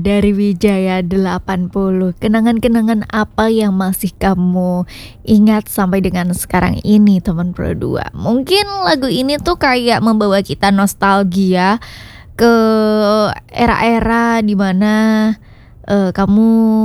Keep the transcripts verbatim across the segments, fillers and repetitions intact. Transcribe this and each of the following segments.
Dari Wijaya delapan puluh, kenangan-kenangan apa yang masih kamu ingat sampai dengan sekarang ini teman Pro dua? Mungkin lagu ini tuh kayak membawa kita nostalgia ke era-era dimana uh, kamu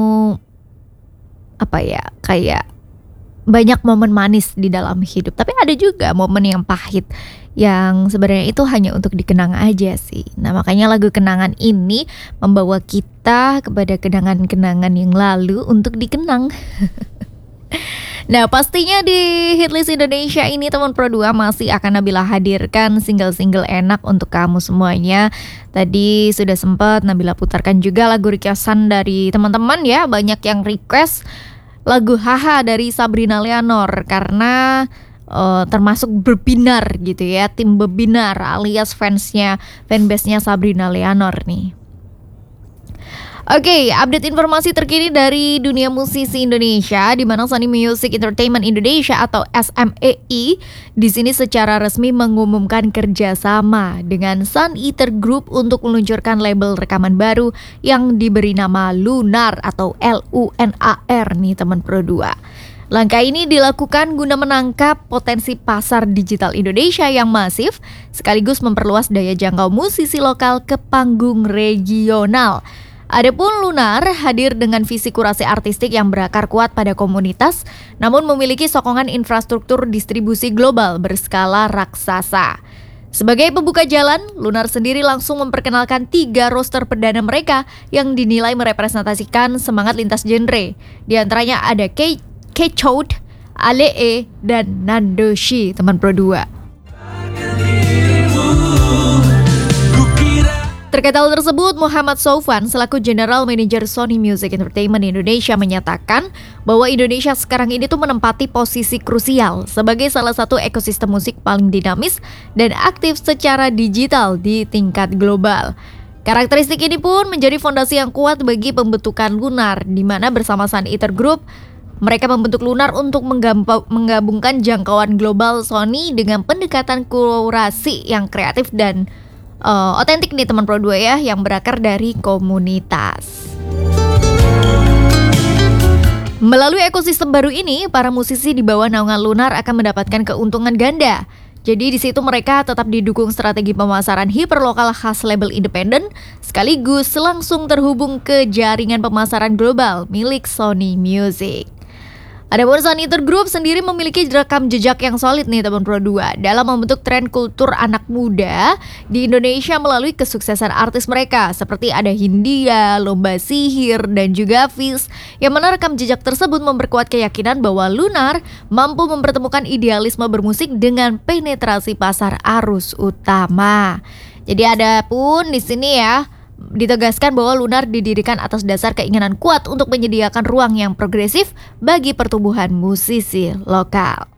apa ya kayak banyak momen manis di dalam hidup, tapi ada juga momen yang pahit yang sebenarnya itu hanya untuk dikenang aja sih. Nah makanya lagu Kenangan ini membawa kita kepada kenangan-kenangan yang lalu untuk dikenang. Nah pastinya di Hitlist Indonesia ini teman Pro dua masih akan Nabila hadirkan single-single enak untuk kamu semuanya. Tadi sudah sempat Nabila putarkan juga lagu requestan dari teman-teman ya. Banyak yang request lagu Haha dari Sabrina Leonor karena uh, termasuk berbinar gitu ya, tim berbinar alias fansnya, fanbase-nya Sabrina Leonor nih. Oke, okay, update informasi terkini dari dunia musisi Indonesia, di mana Sony Music Entertainment Indonesia atau S M E I di sini secara resmi mengumumkan kerjasama dengan Sun Eater Group untuk meluncurkan label rekaman baru yang diberi nama Lunar atau L U N A R nih teman Pro dua. Langkah ini dilakukan guna menangkap potensi pasar digital Indonesia yang masif, sekaligus memperluas daya jangkau musisi lokal ke panggung regional. Adapun Lunar hadir dengan visi kurasi artistik yang berakar kuat pada komunitas, namun memiliki sokongan infrastruktur distribusi global berskala raksasa. Sebagai pembuka jalan, Lunar sendiri langsung memperkenalkan tiga roster perdana mereka yang dinilai merepresentasikan semangat lintas genre. Di antaranya ada K-Chode, Alee, dan Nandoshi, teman Pro dua. Terkait hal tersebut, Muhammad Sofwan selaku General Manager Sony Music Entertainment Indonesia menyatakan bahwa Indonesia sekarang ini tuh menempati posisi krusial sebagai salah satu ekosistem musik paling dinamis dan aktif secara digital di tingkat global. Karakteristik ini pun menjadi fondasi yang kuat bagi pembentukan Lunar, di mana bersama Sun Eater Group mereka membentuk Lunar untuk menggabungkan jangkauan global Sony dengan pendekatan kurasi yang kreatif dan Uh, otentik nih teman Pro dua ya, yang berakar dari komunitas. Melalui ekosistem baru ini, para musisi di bawah naungan Lunar akan mendapatkan keuntungan ganda. Jadi di situ mereka tetap didukung strategi pemasaran hiperlokal khas label independen, sekaligus langsung terhubung ke jaringan pemasaran global milik Sony Music. Adapun Sun Eater Group sendiri memiliki rekam jejak yang solid nih teman Pro dua dalam membentuk tren kultur anak muda di Indonesia melalui kesuksesan artis mereka seperti ada Hindia, Lomba Sihir, dan juga Fizz, yang mana rekam jejak tersebut memperkuat keyakinan bahwa Lunar mampu mempertemukan idealisme bermusik dengan penetrasi pasar arus utama. Jadi ada pun di sini ya ditegaskan bahwa Lunar didirikan atas dasar keinginan kuat untuk menyediakan ruang yang progresif bagi pertumbuhan musisi lokal.